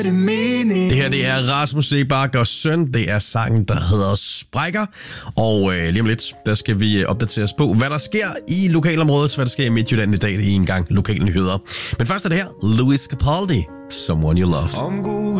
det mening? Det her, det er Rasmus Seebach og Søn. Det er sangen, der hedder Sprækker. Og lige om lidt, der skal vi opdateres på, hvad der sker i lokalområdet, hvad der sker i Midtjylland i dag. Det er en gang lokale nyheder. Men først er det her, Louis Capaldi, Someone You Loved.